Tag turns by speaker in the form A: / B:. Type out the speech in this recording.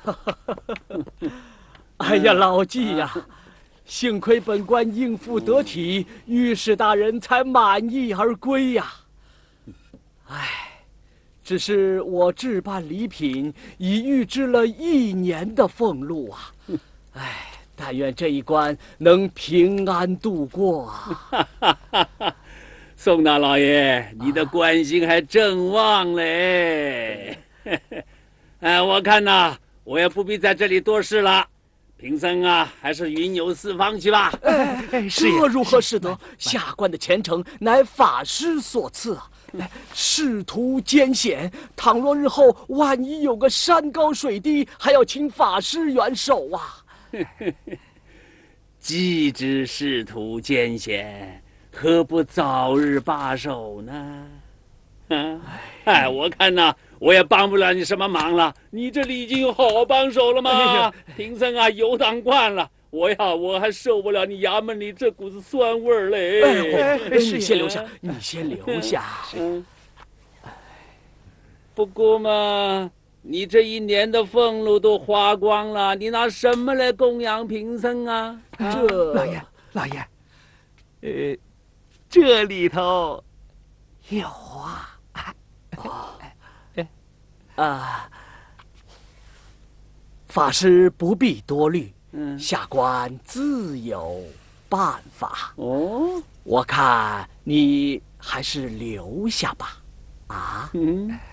A: 哎呀，老纪呀，幸亏本官应付得体，御史大人才满意而归呀。哎，只是我置办礼品已预支了1年的俸禄啊。哎，但愿这一关能平安度过啊。
B: 宋大老爷，你的官星还正旺嘞。哎，我看呐，我也不必在这里多事了。贫僧啊，还是云游四方去吧。
A: 这如何是得？下官的前程乃法师所赐啊！仕途艰险，倘若日后万一有个山高水低，还要请法师援手啊！
B: 既知仕途艰险，何不早日罢手呢？哎，我看呐，我也帮不了你什么忙了。你这里已经有好帮手了嘛。贫僧啊，游荡惯了，我还受不了你衙门里这股子酸味儿嘞。
A: 你先留下，你先留下。
B: 不过嘛，你这1年的俸禄都花光了，你拿什么来供养贫僧啊？
A: 这
C: 老爷，这里头有啊。
A: 法师不必多虑，下官自有办法。我看你还是留下吧。啊？